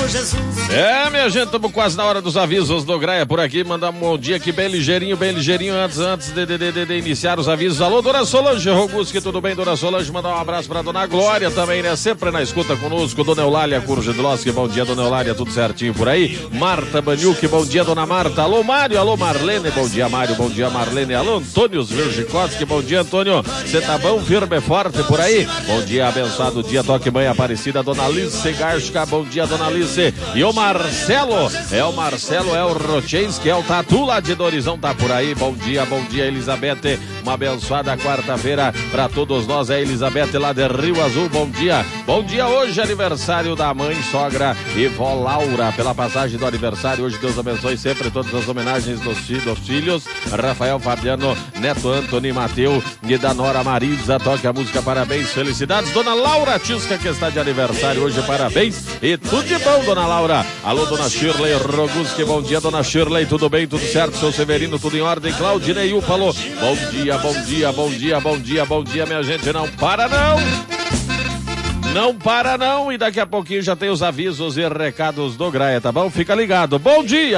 Senhor Jesus. Minha gente, estamos quase na hora dos avisos do Graia por aqui. Mandar um bom dia aqui bem ligeirinho, antes de iniciar os avisos. Alô, dona Solange Roguski, tudo bem, dona Solange? Mandar um abraço pra dona Glória também, né? Sempre na escuta conosco. Dona Eulália Kurgedlowski, bom dia, dona Eulália, tudo certinho por aí. Marta Baniuk, bom dia, dona Marta. Alô, Mário, alô, Marlene, bom dia, Mário, bom dia, Marlene. Alô, Antônio Virgikoski, bom dia, Antônio. Você tá bom, firme e forte por aí? Bom dia, abençoado dia, toque mãe Aparecida, dona Alice Garska, bom dia, dona Alice. E o Marcelo, é o Rochenski, é o Tatu lá de Dorizão, tá por aí. Bom dia, Elizabeth. Uma abençoada quarta-feira pra todos nós. É Elizabeth lá de Rio Azul, bom dia. Bom dia, hoje aniversário da mãe, sogra e vó Laura. Pela passagem do aniversário, hoje Deus abençoe sempre todas as homenagens dos filhos. Rafael, Fabiano, Neto, Antônio, Mateu e da Nora Marisa. Toque a música, parabéns, felicidades. Dona Laura Tisca, que está de aniversário hoje, parabéns. E tudo de bom, dona Laura. Alô, dona Shirley Roguski, bom dia, dona Shirley, tudo bem, tudo certo? Seu Severino, tudo em ordem? Claudinei Upalo, bom dia, minha gente, não para não, e daqui a pouquinho já tem os avisos e recados do Graia, tá bom? Fica ligado, bom dia!